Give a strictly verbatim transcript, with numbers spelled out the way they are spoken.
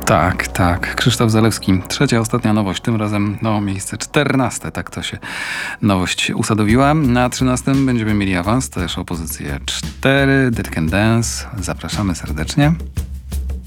Tak, tak. Krzysztof Zalewski. Trzecia, ostatnia nowość. Tym razem no miejsce czternaste. Tak to się nowość usadowiła. Na trzynastym będziemy mieli awans, też o pozycję cztery. Dead Can Dance. Zapraszamy serdecznie.